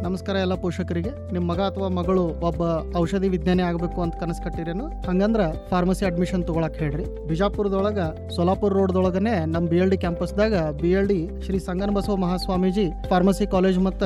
ನಮಸ್ಕಾರ ಎಲ್ಲ ಪೋಷಕರಿಗೆ. ನಿಮ್ಮ ಮಗ ಅಥವಾ ಮಗಳು ಒಬ್ಬ ಔಷಧಿ ವಿಜ್ಞಾನಿ ಆಗಬೇಕು ಅಂತ ಕನಸು ಕಟ್ಟಿರೇನು? ಹಂಗಂದ್ರ ಫಾರ್ಮಸಿ ಅಡ್ಮಿಷನ್ ತಗೊಳಕ್ ಹೇಳ್ರಿ. ಬಿಜಾಪುರದೊಳಗ ಸೋಲಾಪುರ ರೋಡ್ದೊಳಗನೆ ನಮ್ಮ BLD ಕ್ಯಾಂಪಸ್ದಾಗ BLD Shri Sangana Basava Mahaswamiji pharmacy college ಮತ್ತು